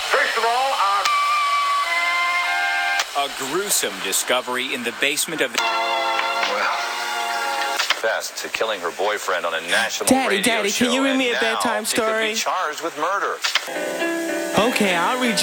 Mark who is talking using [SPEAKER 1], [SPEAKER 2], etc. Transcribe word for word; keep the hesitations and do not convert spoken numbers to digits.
[SPEAKER 1] First of all, our...
[SPEAKER 2] A gruesome discovery in the basement of the...
[SPEAKER 3] Well, fast to killing her boyfriend on a national
[SPEAKER 4] Daddy,
[SPEAKER 3] radio
[SPEAKER 4] Daddy,
[SPEAKER 3] show.
[SPEAKER 4] can you read me
[SPEAKER 3] and
[SPEAKER 4] a bedtime
[SPEAKER 3] now she could
[SPEAKER 4] story?
[SPEAKER 3] be charged with murder.
[SPEAKER 4] Okay, I'll read you.